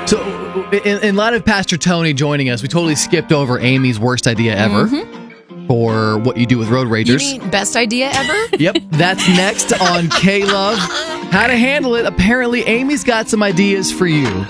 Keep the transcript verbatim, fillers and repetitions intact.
So, in, in light of Pastor Tony joining us, we totally skipped over Amy's worst idea ever Mm-hmm. for what you do with road ragers. You mean best idea ever? Yep, that's next on K-Love. How to handle it. Apparently, Amy's got some ideas for you.